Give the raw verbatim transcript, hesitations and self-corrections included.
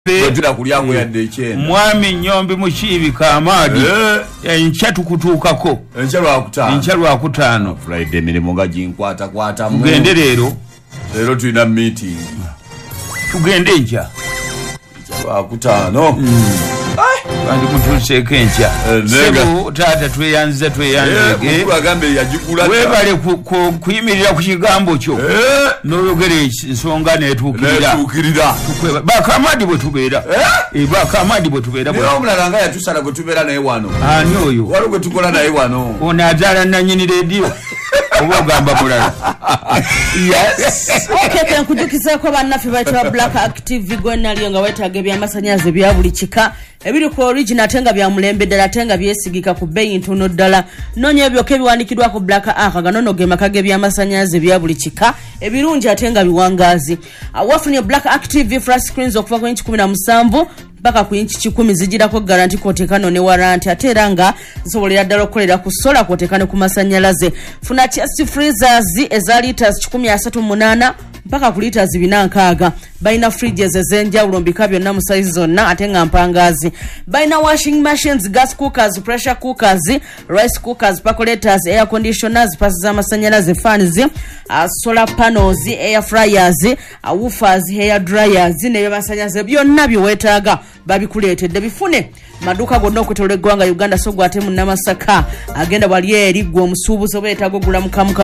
Wajula kuliangu ya dechena Mwami Nyombi Mushibi Kamadi Enchatu kutukako Enchalu wa kutano Enchalu wa kutano Friday milimunga jinkwata kwata mwe Tugende lero Lero tuina meeting Tugende nja Enchalu wa kutano mm. Kandi mutulise kencha Sebu tata tweyanze tweyanze Mkulu agambe ya jikula Webale kuyimirira ku kigambo kyo Noyogere nsonga netukirira Netukirira Bakamadi bwe tubeera eh Bakamadi bwe tubeera Niyo omulanga yatusala gwe tubeera naye wano Ani oyo Wali gwe tukola naye wano Ono azaala nanyini radio Oba ogamba mulala Yes Okay kan kujukiza ko bannafe baitwa Black Active gonna liyo nga wetage byamasanyaze bya buli kika ebiri ku original tenga bya mulembe dala tenga byesigika ku bei ntono dala nonye ebyo kebiwandikidwa ku Black Ark ganono ge makage byamasanyaze bya buli kika ebirungi atenga biwangazi awafune Black Active flash screens okuva ku inchi kumi na musanvu mpaka ku inchi kikumi zijirako guarantee kotekano ne warranty ateranga zisobolera dala okolera ku solar kotekano ku masanyalaze funa chest freezers eza liters kumi na munana mpaka ku liters binankaaga baina fridges ezenjawulo mbika byonna mu size zonna atenga mpangazi baina washing machines gas cookers pressure cookers rice cookers percolators air conditioners pasi za masanyalaze fans uh, solar panels air fryers uh, woofers hair dryers ne byamasanyaze byonna biwetaaga babikuleetedde bifune maduka gonna okwetola eggwanga Uganda so gwate mu Namasaka agenda wali eri gwo omusuubuzi obeetaaga ogula mukamuka